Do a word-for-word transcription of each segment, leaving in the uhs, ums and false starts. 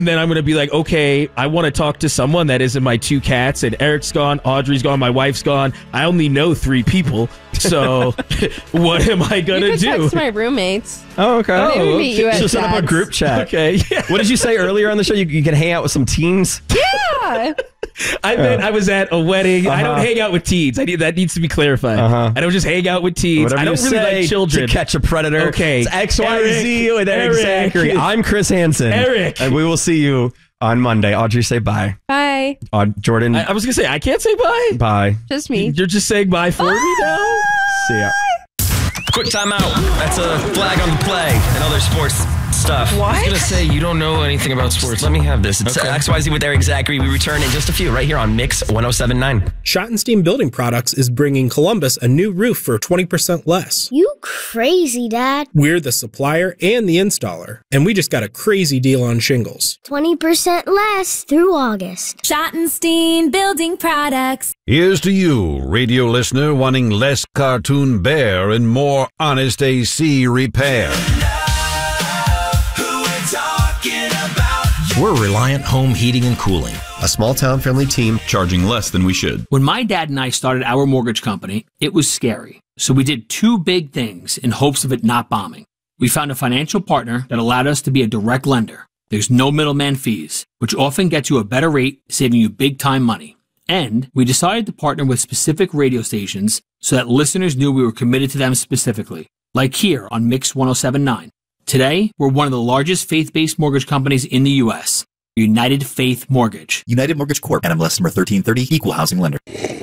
then I'm going to be like, okay, I want to talk to someone that isn't my two cats, and Eric's gone, Audrey's gone, my wife's gone. I only know three people, so what am I going to do? You could text my roommates. Oh, okay. Oh, Maybe meet you at so set up a group chat. Okay. Yeah. What did you say earlier on the show? You, you can hang out with some teens? Yeah. I meant I was at a wedding. Uh-huh. I don't hang out with teens. I need that needs to be clarified. Uh-huh. I don't just hang out with teens. Whatever I don't you really say like children. To catch a predator. Okay. It's X Y Z Eric, with Eric, Eric. Zachary. I'm Chris Hansen. Eric. And we will see you on Monday. Audrey, say bye. Bye. Uh, Jordan. I, I was going to say, I can't say bye. Bye. Just me. You're just saying bye for Bye. me now? See ya. Quick timeout. That's a flag on the play and other sports stuff. What? I was going to say, you don't know anything about sports. Let me have this. It's Okay. X Y Z with Eric Zachary. We return in just a few right here on Mix one oh seven point nine. Schottenstein Building Products is bringing Columbus a new roof for twenty percent less. You crazy, Dad. We're the supplier and the installer, and we just got a crazy deal on shingles. twenty percent less through August. Schottenstein Building Products. Here's to you, radio listener wanting less cartoon bear and more honest A C repair. We're Reliant Home Heating and Cooling, a small-town friendly team charging less than we should. When my dad and I started our mortgage company, it was scary. So we did two big things in hopes of it not bombing. We found a financial partner that allowed us to be a direct lender. There's no middleman fees, which often gets you a better rate, saving you big-time money. And we decided to partner with specific radio stations so that listeners knew we were committed to them specifically, like here on Mix one oh seven point nine. Today, we're one of the largest faith-based mortgage companies in the U S, United Faith Mortgage. United Mortgage Corp. N M L S number thirteen thirty, equal housing lender.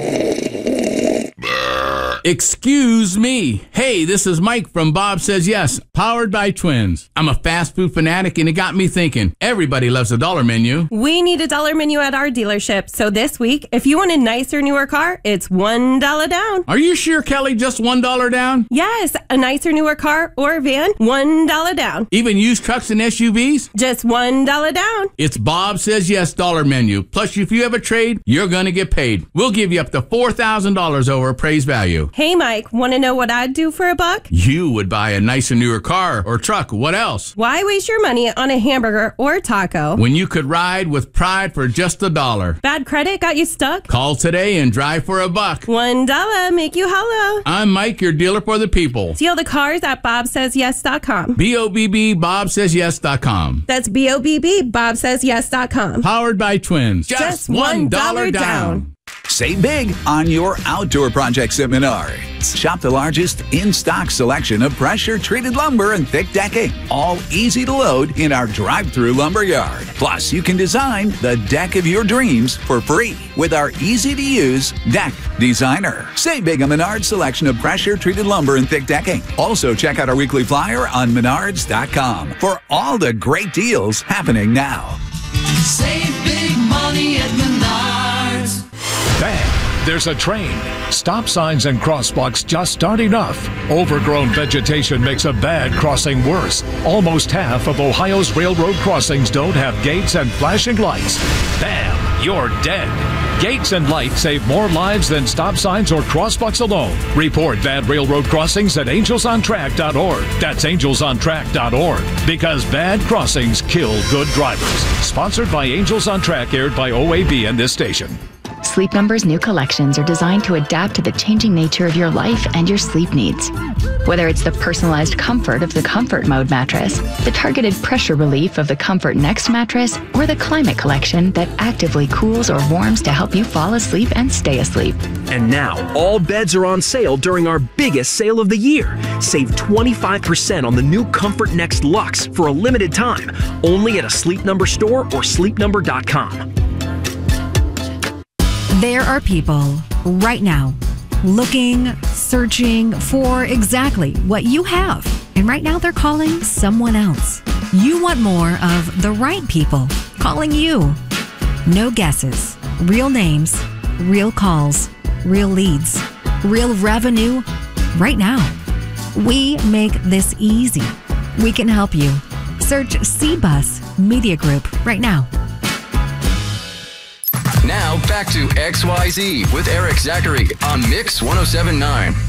Excuse me. Hey, this is Mike from Bob Says Yes, powered by Twins. I'm a fast food fanatic, and it got me thinking. Everybody loves a dollar menu. We need a dollar menu at our dealership. So this week, if you want a nicer, newer car, it's one dollar down. Are you sure, Kelly? Just one dollar down? Yes, a nicer, newer car or van, one dollar down. Even used trucks and S U Vs? Just one dollar down. It's Bob Says Yes dollar menu. Plus, if you have a trade, you're going to get paid. We'll give you up to four thousand dollars over appraised value. Hey, Mike, want to know what I'd do for a buck? You would buy a nicer, newer car or truck. What else? Why waste your money on a hamburger or a taco when you could ride with pride for just a dollar? Bad credit got you stuck? Call today and drive for a buck. One dollar, make you hollow. I'm Mike, your dealer for the people. Deal the cars at bob says yes dot com. B O B B, bob says yes dot com. That's B O B B, bob says yes dot com. Powered by Twins. Just, Just one dollar down. down. Save big on your outdoor projects at Menards. Shop the largest in-stock selection of pressure-treated lumber and thick decking, all easy to load in our drive-through lumber yard. Plus, you can design the deck of your dreams for free with our easy-to-use Deck Designer. Save big on Menards' selection of pressure-treated lumber and thick decking. Also, check out our weekly flyer on menards dot com for all the great deals happening now. Save big money at Menards. Bang! There's a train. Stop signs and crosswalks just aren't enough. Overgrown vegetation makes a bad crossing worse. Almost half of Ohio's railroad crossings don't have gates and flashing lights. Bam! You're dead. Gates and lights save more lives than stop signs or crosswalks alone. Report bad railroad crossings at angels on track dot org. That's angels on track dot org. Because bad crossings kill good drivers. Sponsored by Angels on Track, aired by O A B and this station. Sleep Number's new collections are designed to adapt to the changing nature of your life and your sleep needs. Whether it's the personalized comfort of the Comfort Mode mattress, the targeted pressure relief of the Comfort Next mattress, or the Climate Collection that actively cools or warms to help you fall asleep and stay asleep. And now, all beds are on sale during our biggest sale of the year. Save twenty-five percent on the new Comfort Next Luxe for a limited time, only at a Sleep Number store or sleep number dot com. There are people right now looking, searching for exactly what you have. And right now they're calling someone else. You want more of the right people calling you. No guesses, real names, real calls, real leads, real revenue right now. We make this easy. We can help you. Search C-Bus Media Group right now. Now back to X Y Z with Eric Zachary on Mix one oh seven point nine.